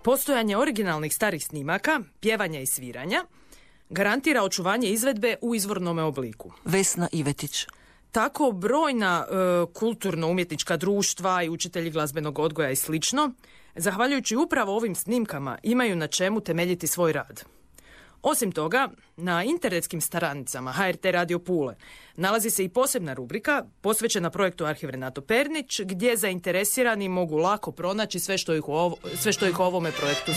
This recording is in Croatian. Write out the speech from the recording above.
Postojanje originalnih starih snimaka, pjevanja i sviranja garantira očuvanje izvedbe u izvornome obliku. Vesna Ivetić. Tako brojna kulturno-umjetnička društva i učitelji glazbenog odgoja i slično, zahvaljujući upravo ovim snimkama, imaju na čemu temeljiti svoj rad. Osim toga, na internetskim stranicama HRT Radio Pule nalazi se i posebna rubrika posvećena projektu Arhiv Renato Pernić, gdje zainteresirani mogu lako pronaći sve što ih o ovome projektu zanima.